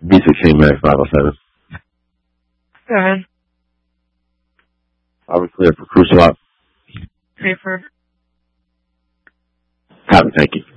B16 Max 507. Go ahead. Are we clear for crew swap? Clear for. Copy, thank you.